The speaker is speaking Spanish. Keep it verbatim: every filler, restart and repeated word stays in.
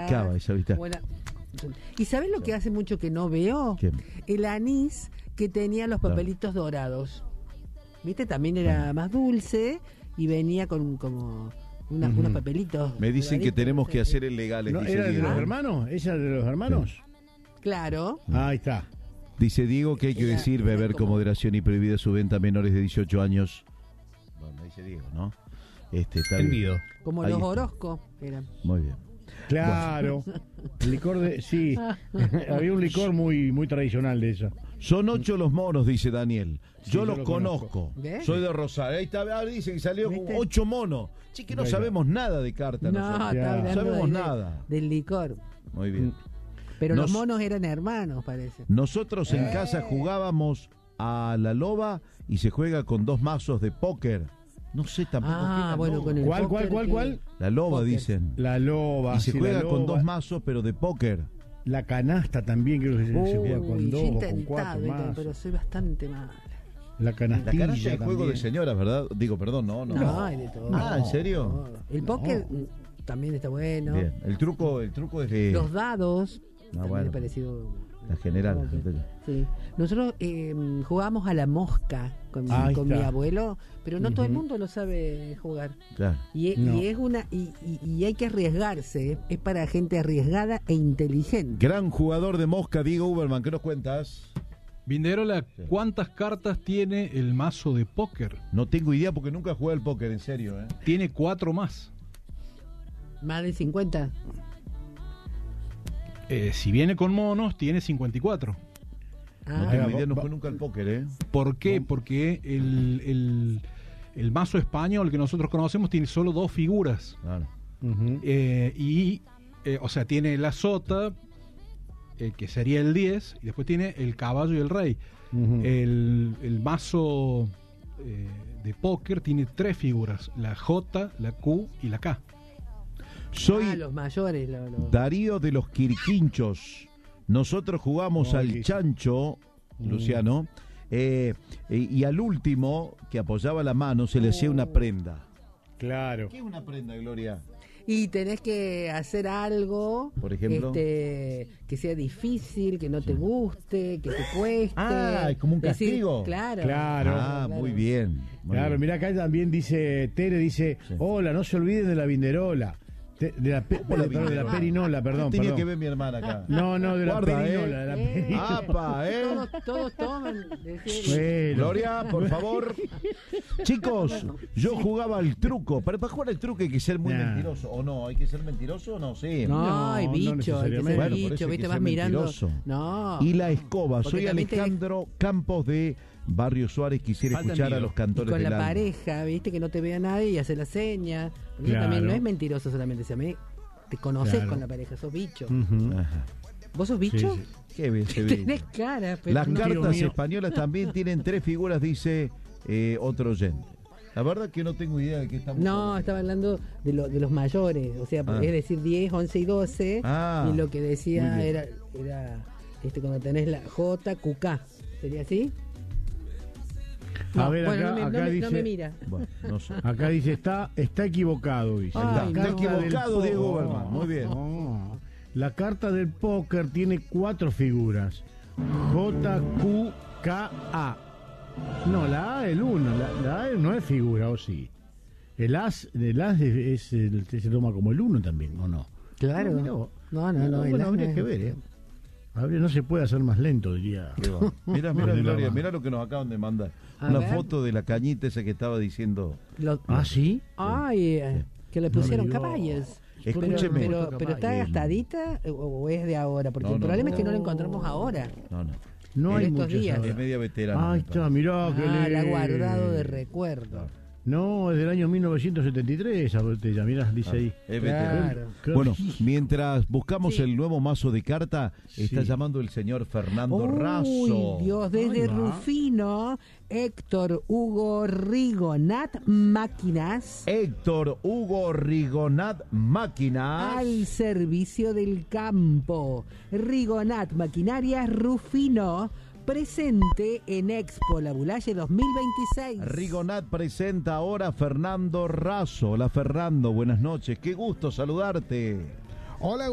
picaba esa, ¿viste? Buena. ¿Y sabes lo que hace mucho que no veo? ¿Qué? El anís que tenía los papelitos no. dorados. ¿Viste? También era más dulce y venía con como una, uh-huh. unos papelitos. Me dicen que tenemos que hacer el legal. ¿No, ¿Era de los hermanos? ¿Esa de los hermanos? Sí. Claro. Ah, ahí está. Dice Diego que hay que decir beber con moderación y prohibida su venta a menores de dieciocho años. Bueno, dice Diego, ¿no? Este, está bien. Como ahí los está. Orozco eran. Muy bien. Claro. Bueno. El licor de... Sí. Había un licor muy, muy tradicional de eso. Son ocho los monos, dice Daniel. Yo sí, los yo lo conozco. conozco. Soy de Rosario. Ahí está, ahora dice que salió con ¿Viste? ocho monos. Sí, que no Venga. sabemos nada de cartas. No, nosotros. está hablando No sabemos de- nada. del licor. Muy bien. Pero Nos- los monos eran hermanos, parece. Nosotros en Eh. casa jugábamos a la loba y se juega con dos mazos de póker. No sé tampoco qué es Ah, la bueno, loba. con el ¿Cuál, cuál, póker cuál, que- cuál? La loba, Póker. dicen. La loba. Y se sí, juega la con loba. dos mazos, pero de póker. La canasta también creo que se, se juega Uy, con yo dos he o con intentado, cuatro intentado, más. pero soy bastante mala. La La canastilla canasta es juego también. de señoras, ¿verdad? Digo, perdón, no, no. No, hay de todo. Ah, ¿en serio? No. El póker mm, también está bueno. Bien. El truco, el truco es de Los dados, también bueno. es parecido. la general. Póker. Sí. Nosotros eh, jugábamos a la mosca con, Ahí con mi está. abuelo, pero no todo el Ujú. mundo lo sabe jugar. Claro. Y, e- No. y es una y, y- y hay que arriesgarse, ¿eh? Es para gente arriesgada e inteligente. Gran jugador de mosca, Diego Uberman. ¿Qué nos cuentas? Vinderola, ¿cuántas cartas tiene el mazo de póker? No tengo idea porque nunca jugué al póker, en serio, ¿eh? Tiene cuatro más. Más de cincuenta. Eh, si viene con monos, tiene cincuenta y cuatro. No Ah, tengo va- idea, no va- jugué nunca al póker, ¿eh? ¿Por qué? Porque el, el, el mazo español que nosotros conocemos tiene solo dos figuras. Claro. Ujú. Eh, y, eh, o sea, tiene la sota, eh, que sería el diez, y después tiene el caballo y el rey. Ujú. El, el mazo eh, de póker tiene tres figuras, la J, la Q y la K. Soy ah, los mayores. lo- lo- Darío de los Quirquinchos. Nosotros jugamos Ay, al qué- chancho, Mm. Luciano, eh, y, y al último, que apoyaba la mano, se le hacía una prenda. Claro. ¿Qué es una prenda, Gloria? Y tenés que hacer algo, Por ejemplo. este, que sea difícil, que no te guste, que te cueste. Ah, es como un Decir, castigo. claro. Claro. Ah, muy bien. muy Claro, bien. mira acá también dice, Tere dice, Sí. hola, no se olviden de la vinderola. Te- de la, pe- ¿Cómo la perdón, de la vinderola? perinola, perdón. ¿Qué tenía perdón. que ver mi hermana acá? No, no, de la Guarda, perinola. ¿eh? De la Eh, perinola. ¡Apa, eh! Todos, todos toman. decir- Bueno. Gloria, por favor. Chicos, yo jugaba al truco. Para, para jugar al truco hay que ser muy Nah. mentiroso. ¿O no? ¿Hay que ser mentiroso o no? Sí. No, No, hay no bicho, hay que ser necesariamente. Bueno, por eso bicho, hay viste, que vas ser mirando. mentiroso. No. Y la escoba. Porque Soy también te- Alejandro Campos de Barrio Suárez. Quisiera Falta escuchar a envío. los Y cantores con del la alma. pareja, viste, que no te vea nadie y hace la seña. Porque eso Claro. también no es mentiroso solamente, se me te conoces Claro. con la pareja, sos bicho. Ujú. Ajá. ¿Vos sos bicho? Sí, Qué bien, qué bien. Tenés cara, pero Las no. Tío cartas mío. españolas también tienen tres figuras, dice eh, otro oyente. La verdad que no tengo idea de qué estamos No, hablando. estaba hablando de, lo, de los mayores, o sea, Ah. es decir, diez, once y doce. Ah, Y lo que muy decía bien. era, era este, cuando tenés la J, Q, K. ¿Sería así? A ver, bueno, acá- no, me, no acá me- no dice- me mira. Bueno, no sé. Acá dice, está, está equivocado, dice. Ay, La no. Está carta del equivocado, po- Diego Uberman. Muy bien. No. La carta del póker tiene cuatro figuras. J, Q, K, A. No, la A es el uno. La, la A no es figura, ¿o sí? El as, el as es, es el- se toma como el uno también, ¿o no? Claro. No, mirá vos. No, no, no. el Bueno, as habría no que es- ver, ¿eh? Habría- no se puede hacer más lento, diría. Qué va. Mira, mira, De la Gloria, mano. mira lo que nos acaban de mandar. A Una ver. foto de la cañita esa que estaba diciendo. Lo- ¿Ah, sí? Ay, eh, que le No me pusieron digas. caballos. Escúcheme. Pero, pero, pero está Bien. gastadita o, o es de ahora, porque No, el no, problema no. es que no la encontramos ahora. No, no. No En hay estos muchas días. ahora. Es media veterana. Ahí me está, parece. mirá, qué Ah, la ha lindo. guardado de recuerdo. Claro. No, es del año mil novecientos setenta y tres esa botella, mirá, dice Ah, ahí. es veterana. Claro. Qué Bueno, rico. mientras buscamos Sí. el nuevo mazo de carta, está Sí. llamando el señor Fernando Uy, Razo. Dios, desde Ahí va. Rufino, Héctor Hugo Rigonat Máquinas, Héctor Hugo Rigonat Máquinas. al servicio del campo. Rigonat Maquinarias Rufino, presente en Expo La Bulaye dos mil veintiséis. Rigonat presenta ahora a Fernando Razo. Hola Fernando, buenas noches. Qué gusto saludarte. Hola.